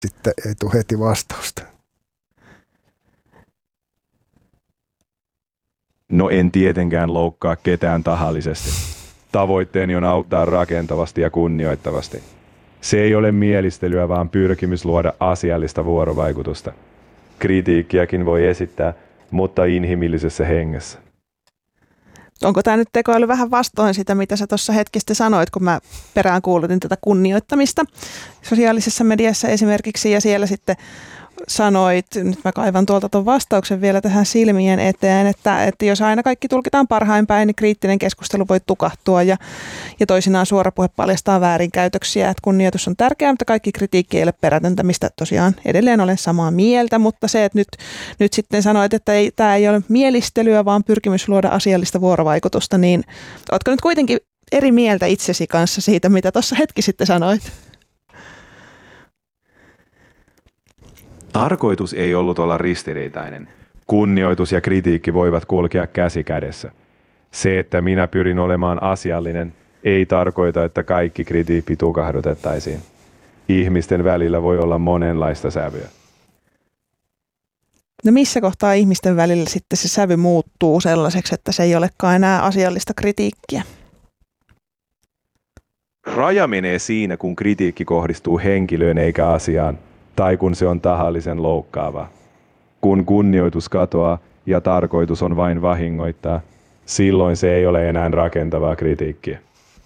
sitten ei tule heti vastausta. No en tietenkään loukkaa ketään tahallisesti. Tavoitteeni on auttaa rakentavasti ja kunnioittavasti. Se ei ole mielistelyä, vaan pyrkimys luoda asiallista vuorovaikutusta. Kritiikkiäkin voi esittää, mutta inhimillisessä hengessä. Onko tämä nyt tekoäly vähän vastoin sitä, mitä sä tuossa hetkistä sanoit, kun mä peräänkuulutin tätä kunnioittamista sosiaalisessa mediassa esimerkiksi, ja siellä sitten sanoit, nyt mä kaivan tuolta tuon vastauksen vielä tähän silmien eteen, että jos aina kaikki tulkitaan parhain päin, niin kriittinen keskustelu voi tukahtua ja toisinaan suora puhe paljastaa väärinkäytöksiä, että kunnioitus on tärkeää, mutta kaikki kritiikki ei ole perätöntä, mistä tosiaan edelleen olen samaa mieltä, mutta se, että nyt sitten sanoit, että tämä ei ole mielistelyä, vaan pyrkimys luoda asiallista vuorovaikutusta, niin ootko nyt kuitenkin eri mieltä itsesi kanssa siitä, mitä tuossa hetki sitten sanoit? Tarkoitus ei ollut olla ristiriitainen. Kunnioitus ja kritiikki voivat kulkea käsi kädessä. Se, että minä pyrin olemaan asiallinen, ei tarkoita, että kaikki kritiikki tukahdutettaisiin. Ihmisten välillä voi olla monenlaista sävyä. No missä kohtaa ihmisten välillä sitten se sävy muuttuu sellaiseksi, että se ei olekaan enää asiallista kritiikkiä? Raja menee siinä, kun kritiikki kohdistuu henkilöön eikä asiaan, tai kun se on tahallisen loukkaava. Kun kunnioitus katoaa ja tarkoitus on vain vahingoittaa, silloin se ei ole enää rakentavaa kritiikkiä.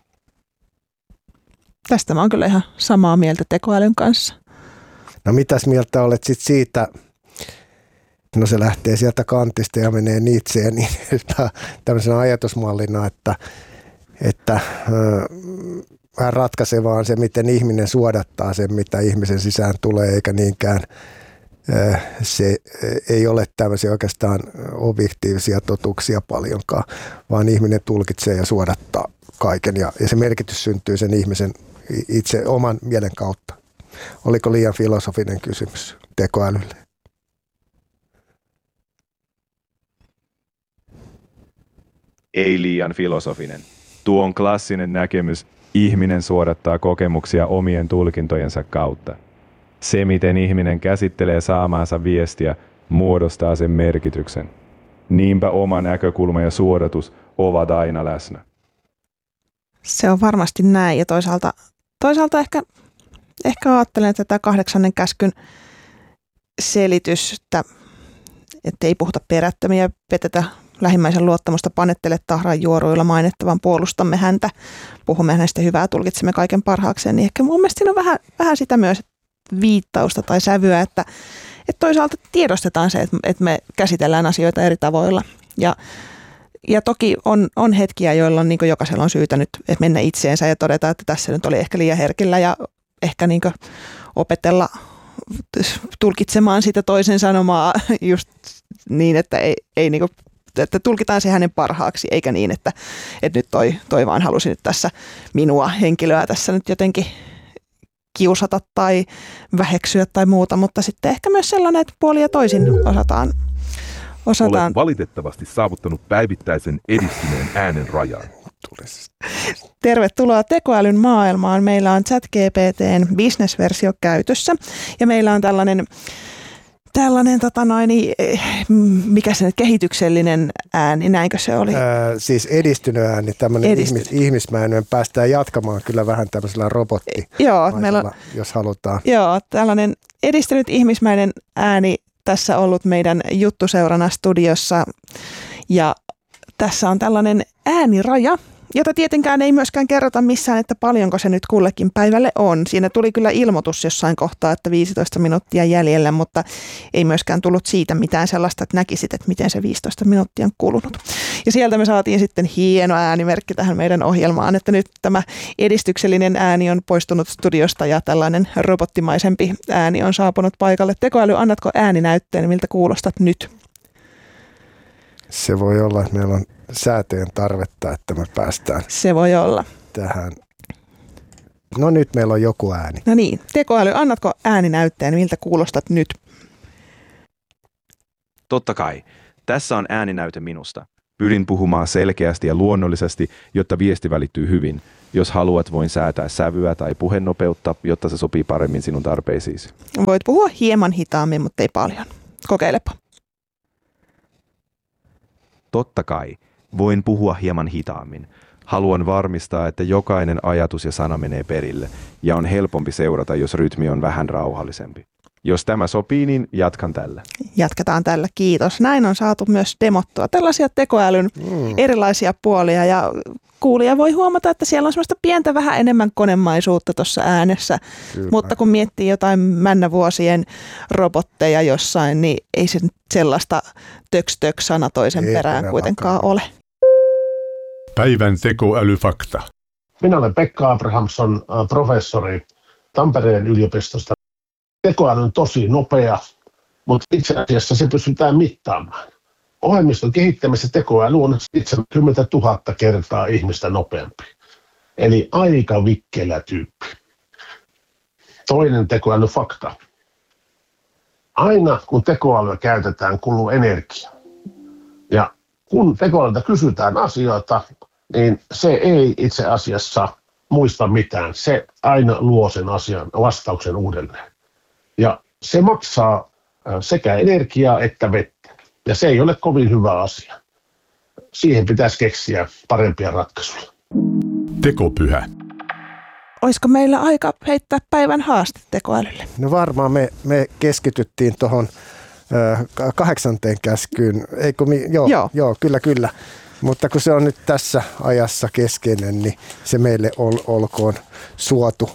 Tästä mä oon kyllä ihan samaa mieltä tekoälyn kanssa. No mitäs mieltä olet sitten siitä, no se lähtee sieltä kantista ja menee Nietzscheen niin tämmöisenä ajatusmallina, että vähän ratkaisevaa on se, miten ihminen suodattaa sen, mitä ihmisen sisään tulee, eikä niinkään se ei ole tämmöisiä oikeastaan objektiivisia totuuksia paljonkaan, vaan ihminen tulkitsee ja suodattaa kaiken ja se merkitys syntyy sen ihmisen itse oman mielen kautta. Oliko liian filosofinen kysymys tekoälylle? Ei liian filosofinen. Tuo on klassinen näkemys. Ihminen suodattaa kokemuksia omien tulkintojensa kautta. Se, miten ihminen käsittelee saamaansa viestiä, muodostaa sen merkityksen. Niinpä oma näkökulma ja suodatus ovat aina läsnä. Se on varmasti näin ja toisaalta ehkä ajattelen tätä 8. käskyn selitystä, että ei puhuta perättömiä, petetä lähimmäisen luottamusta, panettele tahran juoruilla mainettavan, puolustamme häntä, puhumme hänestä hyvää, tulkitsemme kaiken parhaakseen, niin ehkä mun mielestä siinä on vähän sitä myös viittausta tai sävyä, että toisaalta tiedostetaan se, että me käsitellään asioita eri tavoilla. Ja toki on hetkiä, joilla on, niin kuin jokaisella on syytä nyt mennä itseensä ja todeta, että tässä nyt oli ehkä liian herkillä ja ehkä niin kuin opetella tulkitsemaan sitä toisen sanomaa just niin, että ei niin kuin, että tulkitaan se hänen parhaaksi, eikä niin, että nyt toi vaan halusi nyt tässä minua henkilöä tässä nyt jotenkin kiusata tai väheksyä tai muuta, mutta sitten ehkä myös sellainen, että puoli ja toisin osataan. Olet valitettavasti saavuttanut päivittäisen edistyneen äänen rajan. Tervetuloa tekoälyn maailmaan. Meillä on ChatGPT:n business-versio käytössä ja meillä on tällainen mikä se nyt, kehityksellinen ääni, näinkö se oli? Siis edistynyt ääni, tämmöinen ihmismäinen, päästään jatkamaan kyllä vähän tämmöisellä robottimaisella, jos halutaan. Joo, tällainen edistynyt ihmismäinen ääni tässä ollut meidän juttuseurana studiossa ja tässä on tällainen ääniraja, jota tietenkään ei myöskään kerrota missään, että paljonko se nyt kullekin päivälle on. Siinä tuli kyllä ilmoitus jossain kohtaa, että 15 minuuttia jäljellä, mutta ei myöskään tullut siitä mitään sellaista, että näkisit, että miten se 15 minuuttia on kulunut. Ja sieltä me saatiin sitten hieno äänimerkki tähän meidän ohjelmaan, että nyt tämä edistyksellinen ääni on poistunut studiosta ja tällainen robottimaisempi ääni on saapunut paikalle. Tekoäly, annatko ääninäytteen, miltä kuulostat nyt? Se voi olla, että meillä on sääteen tarvetta, että me päästään. Se voi olla. Tähän. No nyt meillä on joku ääni. No niin, tekoäly, annatko ääninäytteen, miltä kuulostat nyt? Totta kai. Tässä on ääninäyte minusta. Pyrin puhumaan selkeästi ja luonnollisesti, jotta viesti välittyy hyvin. Jos haluat, voin säätää sävyä tai puhenopeutta, jotta se sopii paremmin sinun tarpeisiisi. Voit puhua hieman hitaammin, mutta ei paljon. Kokeilepa. Totta kai. Voin puhua hieman hitaammin. Haluan varmistaa, että jokainen ajatus ja sana menee perille, ja on helpompi seurata, jos rytmi on vähän rauhallisempi. Jos tämä sopii, niin jatkan tällä. Jatketaan tällä, kiitos. Näin on saatu myös demottua tällaisia tekoälyn erilaisia puolia, ja kuulija voi huomata, että siellä on semmoista pientä vähän enemmän konemaisuutta tuossa äänessä. Kyllä. Mutta kun miettii jotain männävuosien robotteja jossain, niin ei se sellaista töks sana toisen perään kuitenkaan ole. Päivän tekoälyfakta. Minä olen Pekka Abrahamsson, professori Tampereen yliopistosta. Tekoäly on tosi nopea, mutta itse asiassa se pystytään mittaamaan. Ohjelmiston kehittämisessä tekoäly on 70 000 kertaa ihmistä nopeampi. Eli aika vikkelä tyyppi. Toinen tekoälyfakta. Aina kun tekoälyä käytetään, kuluu energiaa. Ja kun tekoälyltä kysytään asioita, niin se ei itse asiassa muista mitään. Se aina luo sen asian vastauksen uudelleen. Ja se maksaa sekä energiaa että vettä. Ja se ei ole kovin hyvä asia. Siihen pitäisi keksiä parempia ratkaisuja. Tekopyhä. Olisiko meillä aika heittää päivän haaste tekoälylle? No varmaan me keskityttiin tuohon 8. käskyyn. Joo, kyllä. Mutta kun se on nyt tässä ajassa keskeinen, niin se meille olkoon suotu.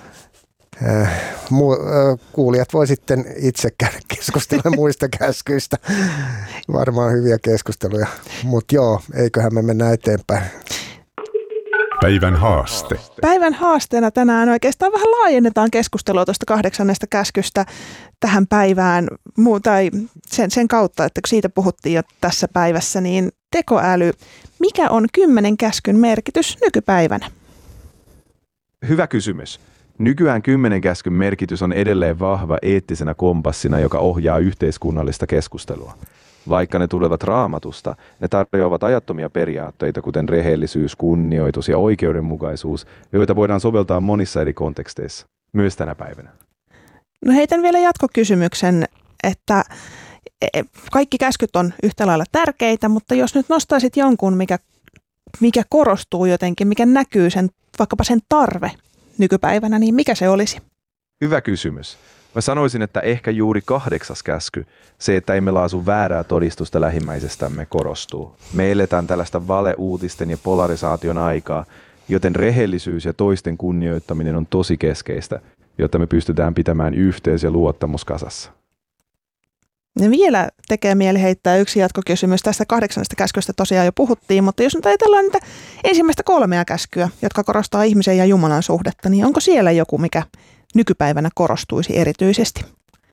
Kuulijat voi sitten itse käydä keskustella muista käskyistä. Varmaan hyviä keskusteluja, mutta eiköhän me mennä eteenpäin. Päivän haaste. Päivän haasteena tänään oikeastaan vähän laajennetaan keskustelua tuosta 8. käskystä tähän päivään, tai sen kautta, että kun siitä puhuttiin jo tässä päivässä, niin tekoäly, mikä on 10 käskyn merkitys nykypäivänä? Hyvä kysymys. Nykyään 10 käskyn merkitys on edelleen vahva eettisenä kompassina, joka ohjaa yhteiskunnallista keskustelua. Vaikka ne tulevat Raamatusta, ne tarjoavat ajattomia periaatteita, kuten rehellisyys, kunnioitus ja oikeudenmukaisuus, joita voidaan soveltaa monissa eri konteksteissa, myös tänä päivänä. No heitän vielä jatkokysymyksen, että kaikki käskyt on yhtä lailla tärkeitä, mutta jos nyt nostaisit jonkun, mikä korostuu jotenkin, mikä näkyy vaikkapa sen tarve nykypäivänä, niin mikä se olisi? Hyvä kysymys. Mä sanoisin, että ehkä juuri 8. käsky, se, että emme laasu väärää todistusta lähimmäisestämme, korostuu. Me eletään tällaista valeuutisten ja polarisaation aikaa, joten rehellisyys ja toisten kunnioittaminen on tosi keskeistä, jotta me pystytään pitämään yhteys ja luottamus kasassa. Ja vielä tekee mieli heittää yksi jatkokysymys. Tästä 8. käskystä tosiaan jo puhuttiin, mutta jos nyt ajatellaan niitä ensimmäistä 3 käskyä, jotka korostaa ihmisen ja Jumalan suhdetta, niin onko siellä joku, mikä nykypäivänä korostuisi erityisesti?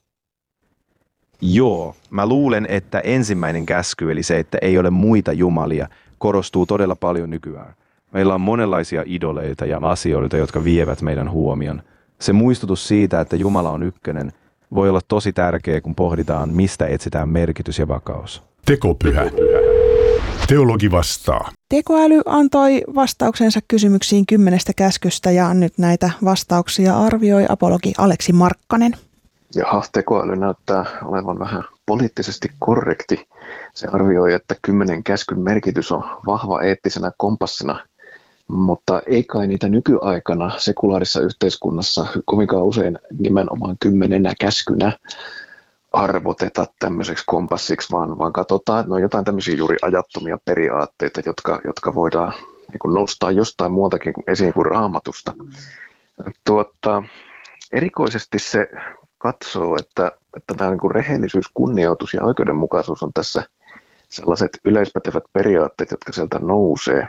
Joo, mä luulen, että ensimmäinen käsky, eli se, että ei ole muita jumalia, korostuu todella paljon nykyään. Meillä on monenlaisia idoleita ja asioita, jotka vievät meidän huomion. Se muistutus siitä, että Jumala on ykkönen, voi olla tosi tärkeä, kun pohditaan, mistä etsitään merkitys ja vakaus. Tekopyhä. Teologi vastaa. Tekoäly antoi vastauksensa kysymyksiin 10 käskystä ja nyt näitä vastauksia arvioi apologi Aleksi Markkanen. Jaha, tekoäly näyttää olevan vähän poliittisesti korrekti. Se arvioi, että 10 käskyn merkitys on vahva eettisenä kompassina, mutta ei kai niitä nykyaikana sekulaarissa yhteiskunnassa kovinkaan usein nimenomaan 10 käskynä arvoteta tämmöiseksi kompassiksi, vaan katsotaan, että ne on jotain tämmöisiä juuri ajattomia periaatteita, jotka voidaan niin nostaa jostain muutakin esiin kuin Raamatusta. Erikoisesti se katsoo, että tämä niin kuin rehellisyys, kunnioitus ja oikeudenmukaisuus on tässä sellaiset yleispätevät periaatteet, jotka sieltä nousee.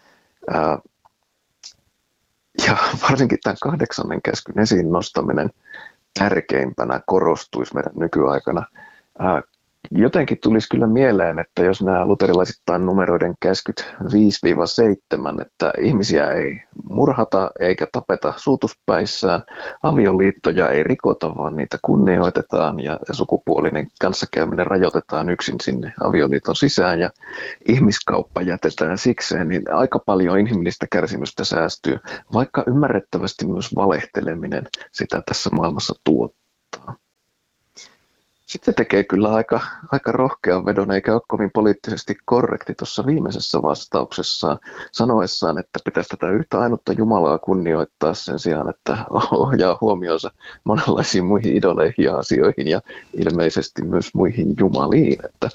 Ja varsinkin tämän 8. käskyn esiin nostaminen tärkeimpänä korostuisi meidän nykyaikana. Jotenkin tulisi kyllä mieleen, että jos nämä luterilaisittain numeroiden käskyt 5-7, että ihmisiä ei murhata eikä tapeta suutuspäissään, avioliittoja ei rikota, vaan niitä kunnioitetaan ja sukupuolinen kanssakäyminen rajoitetaan yksin sinne avioliiton sisään ja ihmiskauppa jätetään sikseen, niin aika paljon inhimillistä kärsimystä säästyy, vaikka ymmärrettävästi myös valehteleminen sitä tässä maailmassa tuottaa. Sitten tekee kyllä aika rohkean vedon, eikä ole kovin poliittisesti korrekti tuossa viimeisessä vastauksessaan sanoessaan, että pitäisi tätä yhtä ainutta Jumalaa kunnioittaa sen sijaan, että ohjaa huomionsa monenlaisiin muihin idoleihin ja asioihin ja ilmeisesti myös muihin jumaliin. Että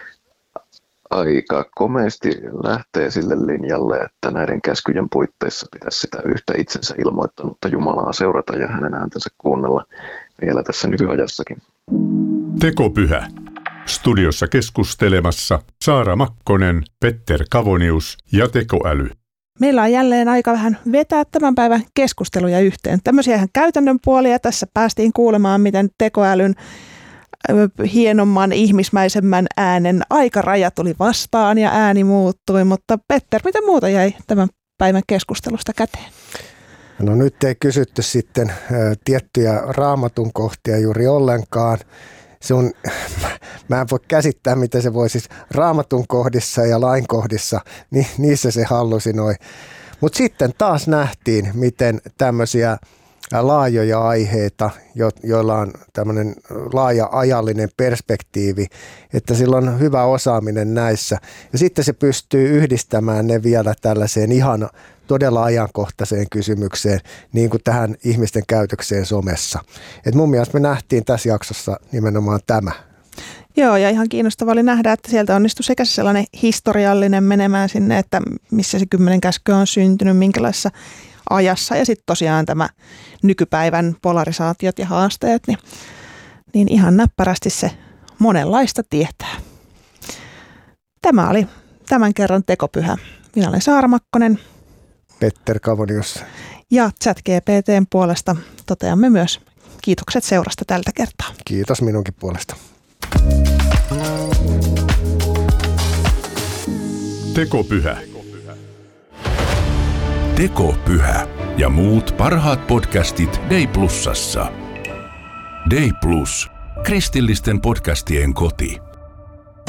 aika komeasti lähtee sille linjalle, että näiden käskyjen puitteissa pitäisi sitä yhtä itsensä ilmoittanutta Jumalaa seurata ja hänen ääntänsä kuunnella vielä tässä nykyajassakin. Tekopyhä. Studiossa keskustelemassa Saara Makkonen, Petter Kavonius ja Tekoäly. Meillä on jälleen aika vähän vetää tämän päivän keskusteluja yhteen. Tämmöisiä ihan käytännön puolia. Tässä päästiin kuulemaan, miten tekoälyn hienomman, ihmismäisemmän äänen aikaraja tuli vastaan ja ääni muuttui. Mutta Petter, mitä muuta jäi tämän päivän keskustelusta käteen? No nyt ei kysytty sitten tiettyjä raamatun kohtia juuri ollenkaan. Mä en voi käsittää, miten se voi siis raamatun kohdissa ja lain kohdissa, niin niissä se hallusinoi. Mutta sitten taas nähtiin, miten tämmöisiä laajoja aiheita, joilla on tämmöinen laaja ajallinen perspektiivi, että sillä on hyvä osaaminen näissä. Ja sitten se pystyy yhdistämään ne vielä tällaiseen ihan todella ajankohtaiseen kysymykseen, niin kuin tähän ihmisten käytökseen somessa. Et mun mielestä me nähtiin tässä jaksossa nimenomaan tämä. Joo, ja ihan kiinnostavaa oli nähdä, että sieltä onnistui sekä sellainen historiallinen menemään sinne, että missä se 10 käskyä on syntynyt, minkälaisessa ajassa, ja sitten tosiaan tämä nykypäivän polarisaatiot ja haasteet, niin ihan näppärästi se monenlaista tietää. Tämä oli tämän kerran Tekopyhä. Minä olen Saara Makkonen. Petter Kavonius. Ja ChatGPT:n puolesta toteamme myös kiitokset seurasta tältä kertaa. Kiitos minunkin puolesta. Tekopyhä. Tekopyhä ja muut parhaat podcastit Day Plusassa. Day Plus, kristillisten podcastien koti.